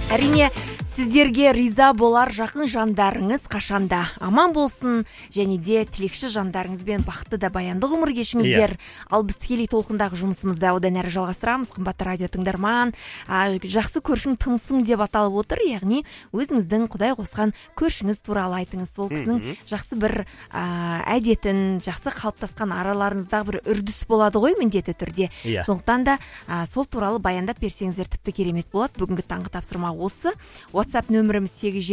Әрине, сіздерге риза болар жақын жандарыңыз қашанда аман болсын, және де тілекші жандарыңызбен бақытты да баянды ғұмыр кешіңіздер. Ал біз тікелей толқындағы жұмысымызды одан әрі жалғастырамыз. Қымбатты радио тыңдарман, жақсы көршің тынысың деп аталып отыр, яғни өзіңіздің Құдай қосқан көршіңіз туралы айтыңыз. Сол кісінің жақсы бір әдетін, жақсы қалыптасқан араларыңыздағы бір үрдіс болады ғой міндетті түрде. Сондықтан да сол туралы баяндап берсеңіздер тіпті керемет болады. Бүгінгі таңғы тапсырма осы. WhatsApp нөміріміз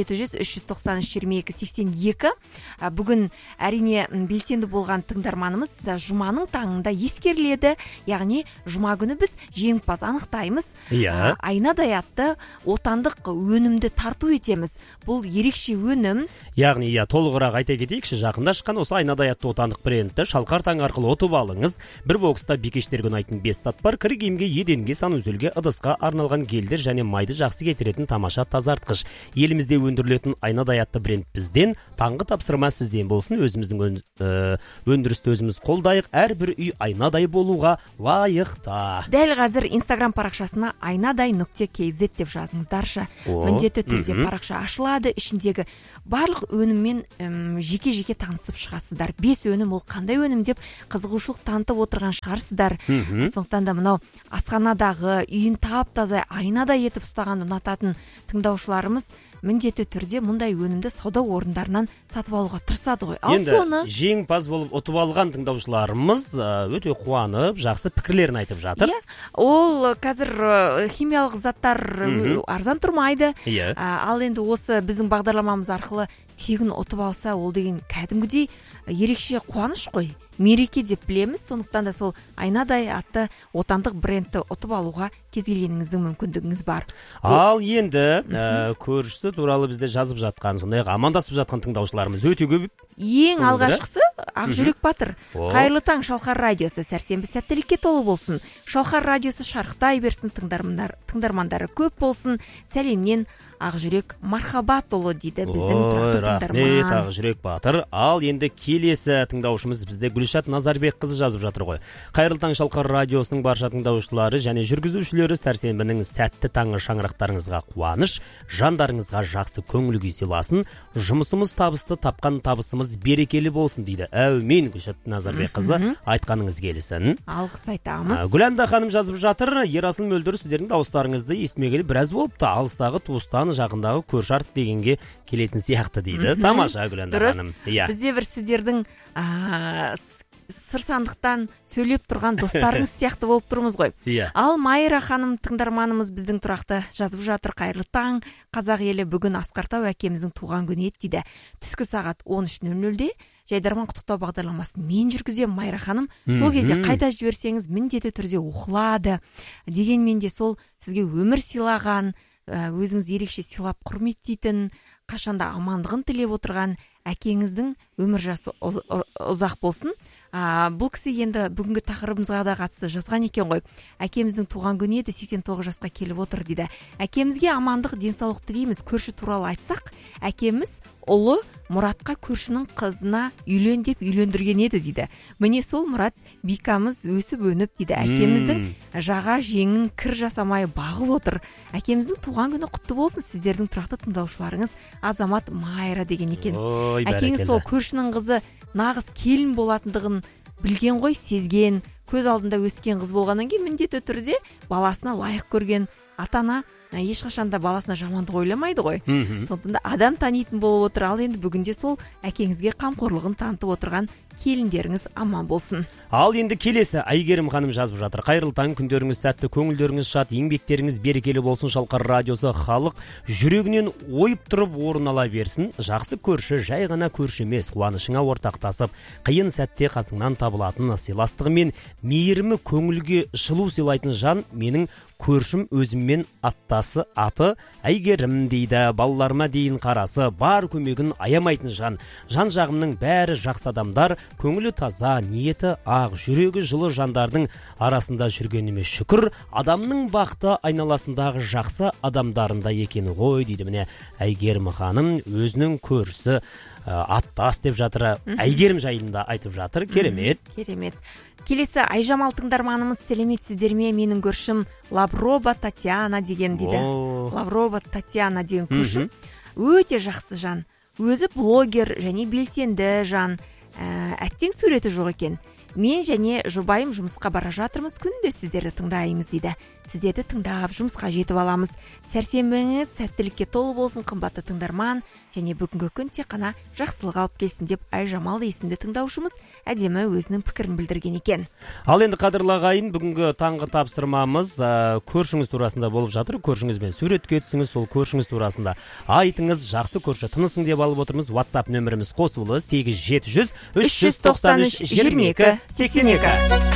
800-390-22-82. Бүгін әрине белсенді болған тыңдарманымыз жұманың таңында ескеріледі. Яғни жұма күні біз жеңімпаз анықтаймыз. Айнадай атты отандық өнімді тарту етеміз. Бұл ерекше өнім. Яғни толығырақ айта кетейікші, жақында шыққан осы Айнадай атты отандық брендті шалқар таң арқылы ұтып алыңыз. Bir бокста бикештер күн 5 сат бар. Кір киімге, еденге, санузелге, ыдысқа арналған гельдер және майды жақсы кетіретін тамаша тазартқыш. Елімізде өндірілетін Айнадай атты бренд бізден. Таңғы тапсырма сізден болсын. Өзіміздің өндірісті өзіміз қолдайық. Әрбір үй айнадай болуға лайықта. Дәл қазір Instagram парақшасына aynaday.kz деп жазыңыздаршы. Міндетті түрде парақша ашылады. Ішіндегі барлық өніммен жеке-жеке танысып шығасыздар. 5 өнім, ол қандай өнім деп қызығушылық танытып отырған шығарсыздар. Сондықтан да мынау асханадағы үйін тап-таза айнадай етіп ұстағанды ұнататын тыңдаушыларымыз міндетті түрде мұндай өнімді сауда орындарынан сатып алуға тырысады ғой. Ал соны жеңімпаз болып ұтып алған тыңдаушыларымыз өте қуанып, жақсы пікірлерін айтып жатыр. Ол қазір химиялық заттар арзан тұрмайды. Ал енді осы біздің бағдарламамыз арқылы тегін ұтып алса, ол деген кәдімгідей ерекше қуаныш қой. Мереке деп білеміз. Сондықтан да сол Айнадай атты отандық брендті ұтып алуға кез келгеніңіздің мүмкіндігіңіз бар. Ал енді көршісі туралы бізде жазып жатқан, сондай амандасып жатқан тыңдаушыларымыз өте көп. Ең алғашқысы Ақжүрек Батыр. Қайырлы таң, Шалқар радиосы сәрсенбі сәттілікке толы болсын. Шалқар радиосы шарықтай берсін, тыңдармандары көп болсын. Сәлемнен Ақжүрек Мархабатұлы дейді біздің тұрақты тыңдарман. Ақжүрек Батыр. Ал енді келесі тыңдаушымыз бізде Гүлшат Назарбек қызы жазып жатыр ғой. Қайырлы таң, Шалқар радиосының барша тыңдаушылары және жүргізушілері, сәрсенбінің сәтті таңғы шаңырақтарыңызға қуаныш, жандарыңызға жақсы көңіл күй сыйласын, жұмысымыз табысты, тапқан табысымыз берекелі болсын дейді. Әумин. Гүлшат Назарбек қызы, айтқаныңыз келсін. Алғыс айтамыз. Гүланда ханым жазып жатыр. Ерасыл Мөлдір, сіздердің дауыстарыңызды естімегелі біраз болыпты. Алыстағы туыстан, жақындағы көрші артық дегенге келетін сияқты дейді. Тамаша, Гүланда ханым. Бізде бір сіздердің сырсандықтан сөйлеп тұрған достарыңыз сияқты болып тұрмыз ғой. Ал Майра ханым тыңдарманымыз біздің тұрақты жазып жатыр. Қайырлы таң, қазақ елі, бүгін Асқартау әкеміздің туған күні еді дейді. Түскі сағат 13:00-де жайдарман құттықтау бағдарламасын мен жүргіземін, Майра ханым. Сол кезде қайта жіберсеңіз міндетті түрде оқылады. Дегенмен де сол сізге өмір сыйлаған, өзіңіз ерекше сыйлап құрметтейтін, қашанда амандығын тілеп отырған әкеңіздің өмір жасы ұзақ болсын. Бұл кісі енді бүгінгі тақырыбымызға да қатысты жазған екен ғой. Әкеміздің туған күні еді, 89 жасқа келіп отыр дейді. Әкемізге амандық, денсаулық тілейміз. Көрші туралы айтсақ, әкеміз ұлы Мұратқа көршінің қызына үйлен деп үйлендірген еді дейді. Міне сол Мұрат бикамыз өсіп өніп дейді. Әкеміздің жаға жеңін кір жасамай бағып отыр. Әкеміздің туған күні құтты болсын. Сіздердің тұрақты тыңдаушыларыңыз Азамат Майра деген екен. Әкеңіз сол көршінің қызы нағыз келін болатындығын білген ғой, сезген, көз алдында өскен қыз болғаннан кейін міндетті түрде баласына лайық көрген ата-ана ешқашанда баласына жамандық ойламайды ғой. Сондықтан да адам танитын болып отыр. Ал енді бүгінде сол әкеңізге қамқорлығын танытып отырған келіндеріңіз аман болсын. Ал енді келесі Айгерім ханым жазып жатыр. Қайырлы таң, күндеріңіз сәтті, көңілдеріңіз шат, еңбектеріңіз берекелі болсын. Шалқар радиосы халық жүрегінен ойып тұрып орын ала берсін. Жақсы көрші, жай ғана көрші емес, қуанышыңа ортақтасып, қиын сәтте қасыңнан табылатын сыйластығы мен мейірімі көңілге жылу сыйлайтын жан менің көршім, өзіммен аттасы аты Айгерім дейді. Балаларыма дейін қарасы, бар көмегін аямайтын жан. Жан жағымның бәрі жақсы адамдар, көңілі таза, ниеті ақ, жүрегі жылы жандардың арасында жүргеніме шүкір. Адамның бақыты айналасындағы жақсы адамдарында екені ғой дейді. Міне Айгерім ханым өзінің көршісі аттас деп жатыр. Әйгерім жайында айтып жатыр. Керемет. Келесі Айжамал тыңдарманымыз, сәлеметсіздер ме? Менің көршім Лаврова Татьяна деген дейді. Лаврова Татьяна деген көршім өте жақсы жан. Өзі блогер және белсенді жан. Әттең суреті жоқ екен. Мен және жұбайым жұмысқа бара жатырмыз, күнде сіздерді тыңдаймыз дейді. Сіздерді тыңдап жұмысқа жетіп аламыз. Сәрсенбіңіз сәттілікке толы болсын, қымбатты тыңдарман, және бүгінгі күн тек қана жақсылық алып келсін деп Айжамал есімді тыңдаушымыз әдемі өзінің пікірін білдірген екен. Ал енді қадірлі ағайын, бүгінгі таңғы тапсырмамыз көршіңіз турасында болып жатыр. Көршіңізбен суретке түсіңіз, сол көршіңіз турасында айтыңыз. Жақсы көрші тынысың деп алып отырмыз. WhatsApp нөміріміз қосулы 8700 393 22 82.